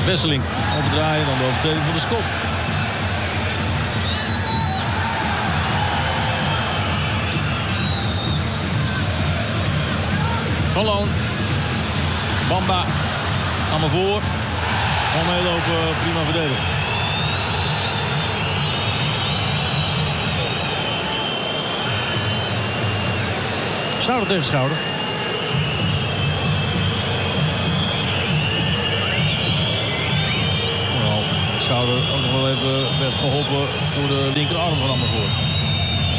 Wesseling overdraaien, dan de overtreding van de Schot. Van Loon. Bamba. Allemaal voor. Gewoon meelopen, prima verdedigen. Schouder tegen schouder. Schouder ook nog wel even werd geholpen door de linkerarm van Amervoort.